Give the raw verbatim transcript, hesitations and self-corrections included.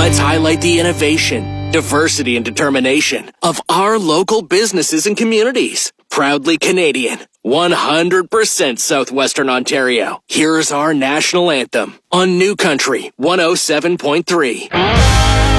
Let's highlight the innovation, diversity, and determination of our local businesses and communities. Proudly Canadian, one hundred percent Southwestern Ontario. Here's our national anthem on New Country one oh seven point three.